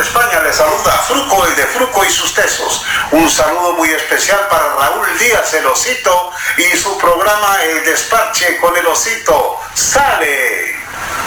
España le saluda Fruco, el de Fruco y sus tesos. Un saludo muy especial para Raúl Díaz, el Osito, y su programa El Desparche con el Osito. ¡Sale!